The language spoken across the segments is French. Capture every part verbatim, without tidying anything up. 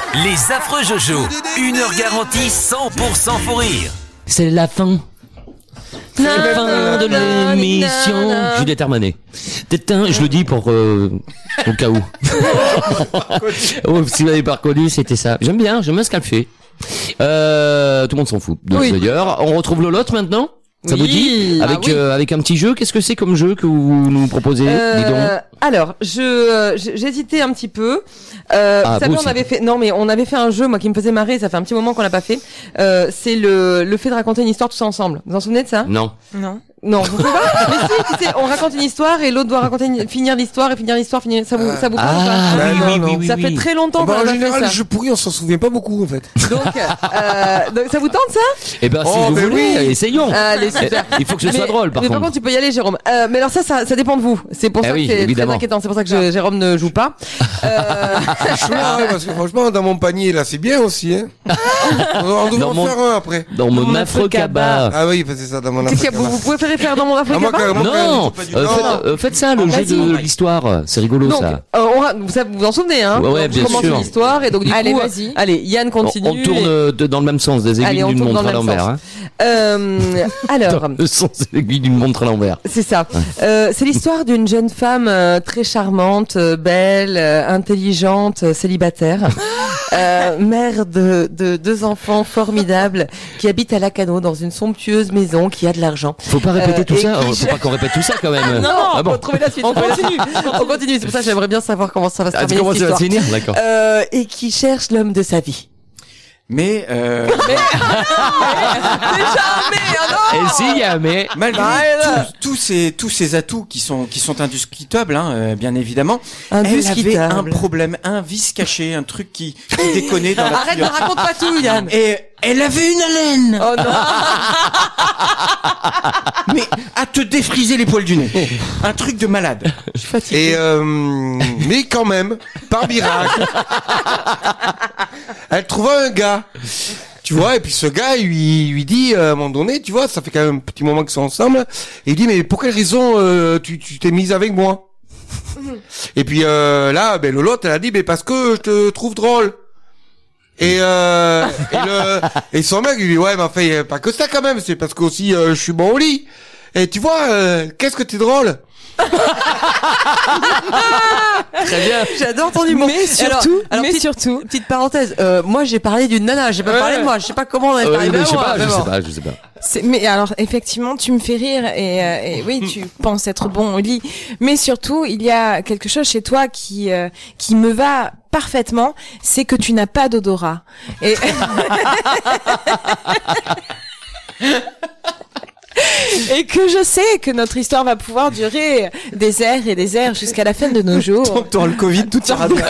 Les affreux Jojo, une heure garantie cent pour cent fou rire. C'est la fin. C'est la fin de l'émission. Juliette Armanet. Je le dis pour euh, au cas où. Oh, si vous n'avez pas reconnu, c'était ça. J'aime bien, j'aime bien ce qu'elle fait. Euh, tout le monde s'en fout. Donc, oui. D'ailleurs, on retrouve Lolotte maintenant. Ça oui, vous dit avec ah oui. euh, avec un petit jeu. Qu'est-ce que c'est comme jeu que vous nous proposez? euh, Dis donc. Alors, je euh, j'hésitais un petit peu. Euh, ah, vous savez, on avait fait non mais on avait fait un jeu moi qui me faisait marrer. Ça fait un petit moment qu'on l'a pas fait. Euh, c'est le le fait de raconter une histoire tous ensemble. Vous vous en souvenez de ça? Non. Non. Non, vous pouvez pas. Mais si, tu sais, on raconte une histoire et l'autre doit raconter une, finir l'histoire et finir l'histoire, finir. Ça vous, ça vous parle ah, pas? Oui, non, oui, non. oui, oui, ça oui. fait très longtemps bah, qu'on a fait ça. En général, je pourris, on s'en souvient pas beaucoup en fait. Donc, euh, donc ça vous tente ça? Eh ben, si oh, vous ben voulez, oui. essayons. Allez, super. Il faut que ce mais, soit drôle, par mais contre. par contre, tu peux y aller, Jérôme. Euh, mais alors ça, ça, ça dépend de vous. C'est pour eh ça oui, que c'est évidemment. très inquiétant. C'est pour ça que je, Jérôme ne joue pas. Euh... franchement, ouais, parce que franchement, dans mon panier là, c'est bien aussi. Hein. On devrait en mon... faire un après. Dans mon afro-cabas. Ah oui, c'est ça, dans mon afro-cabas. Vous, vous préférez faire dans mon afro-cabas? Ah, moi, non, euh, faites, euh, faites ça, le jeu de l'histoire. C'est rigolo. Donc, ça. Euh, on ra... vous, vous en souvenez, hein? Ouais, ouais, bien sûr. On commence l'histoire et donc du allez, coup, vas-y. Allez, Yann continue. On, on tourne et... de, dans le même sens, des aiguilles d'une montre à l'envers. Hein. Euh, alors, dans le sens des aiguilles d'une montre à l'envers. C'est ça. Euh, c'est l'histoire d'une jeune femme euh, très charmante, euh, belle, euh, intelligente, euh, célibataire, euh, mère de, de deux enfants formidables, qui habite à Lacanau dans une somptueuse maison qui a de l'argent. Faut pas répéter euh, tout ça. Faut je... pas qu'on répète tout ça quand même. Non, non, ah bon. Faut trouver la suite. On continue. On continue. C'est pour ça que j'aimerais bien savoir comment ça va se ah, terminer. Comment ça va se finir, d'accord. Euh, et qui cherche l'homme de sa vie. Mais euh... mais déjà mais non. Et si y a mais malgré tous ces tous ces atouts qui sont qui sont indiscutables, hein, euh, bien évidemment, elle avait un problème, un vice caché, un truc qui, qui déconnait dans la Arrête, ne raconte pas tout, Yann. Et elle avait une haleine. Oh non. Mais à te défriser les poils du nez. Un truc de malade. Je suis fatigué. Et euh, mais quand même, par miracle, elle trouva un gars. Tu vois, et puis ce gars, il lui, lui dit, euh, à un moment donné, tu vois, ça fait quand même un petit moment qu'ils sont ensemble, et il dit, mais pour quelle raison euh, tu tu t'es mise avec moi? Et puis euh, là, ben Lolotte, elle a dit, mais parce que je te trouve drôle. Et euh, et, le, et son mec, il lui dit, ouais, mais enfin, pas que ça quand même, c'est parce que aussi euh, je suis bon au lit. Et tu vois, euh, qu'est-ce que t'es drôle. Très bien. J'adore ton humour. Mais surtout, alors, alors, mais petite, surtout, petite parenthèse. Euh, moi, j'ai parlé d'une nana. J'ai pas ouais. parlé de moi. Je sais pas comment on est euh, arrivé à je sais moi. Pas, je sais pas, je sais pas. C'est, mais alors, effectivement, tu me fais rire et, euh, et oui, tu penses être bon au lit. Mais surtout, il y a quelque chose chez toi qui euh, qui me va parfaitement. C'est que tu n'as pas d'odorat. Et Et que je sais que notre histoire va pouvoir durer des heures et des heures jusqu'à la fin de nos jours. Tant que t'auras le Covid, tout ira bien.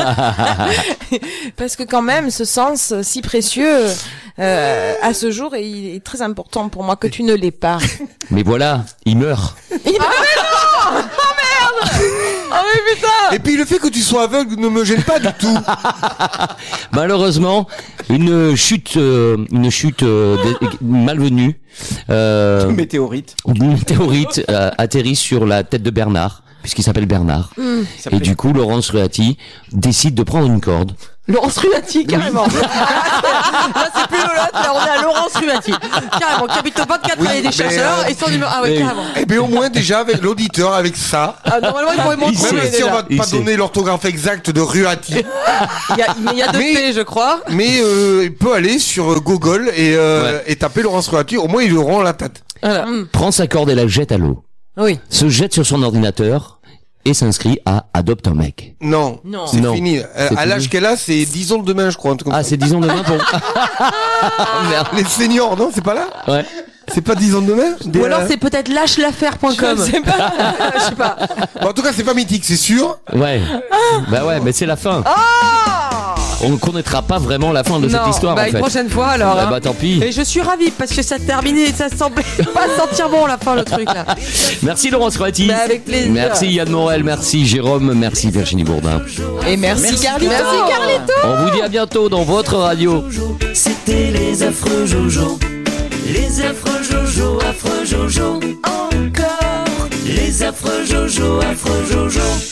Parce que quand même, ce sens si précieux euh, à ce jour, et il est très important pour moi que tu ne l'aies pas. Mais voilà, il meurt. Il meurt. Ah mais non. Oh merde. Oh mais putain. Et puis le fait que tu sois aveugle ne me gêne pas du tout. Malheureusement, une chute, euh, une chute euh, malvenue. Euh, une météorite. Une météorite euh, atterrit sur la tête de Bernard, puisqu'il s'appelle Bernard. Mm. Et du coup, Laurence Ruati décide de prendre une corde. Laurence Ruati, carrément. Oui. Là, c'est plus Lolotte, là, on est à Laurence Ruati. Carrément, qui habite au vingt-quatre oui, et des chasseurs, euh, et son numéro. Ah ouais, carrément. Eh bien, au moins, déjà, avec l'auditeur, avec ça. Ah, normalement, il pourrait montrer. Même si on va pas donner l'orthographe exacte de Ruati. Il y a, il y a deux P, je crois. Mais, euh, il peut aller sur Google et, euh, ouais. et taper Laurence Ruati. Au moins, il lui rend la tête. Voilà. Prend sa corde et la jette à l'eau. Oui. Se jette sur son ordinateur. Et s'inscrit à Adopte un mec. Non, non. c'est non. fini. C'est à l'âge qu'elle a, c'est dix ans de demain, je crois. Un truc comme ah, ça. c'est dix ans de demain pour... Merde. Les seniors, non, c'est pas là? Ouais. C'est pas dix ans de demain? Ou alors c'est peut-être lâche l'affaire point com. Je sais pas. Je sais pas. Bon, en tout cas, c'est pas mythique, c'est sûr. Ouais. Bah ouais, mais c'est la fin. Oh on ne connaîtra pas vraiment la fin de non, cette histoire bah en fait. Une prochaine fois alors. Bah, hein. bah tant pis. Et je suis ravie parce que ça terminait, ça semblait pas sentir bon la fin le truc là. Merci Laurence Ruati. Bah, avec plaisir. Merci Yann Morel, merci Jérôme, merci Virginie Bourdin. Et merci, merci Carlito. Merci Carlito. On vous dit à bientôt dans votre radio. C'était les affreux Jojo. Les affreux Jojo, affreux Jojo. Encore. Les affreux Jojo, affreux Jojo.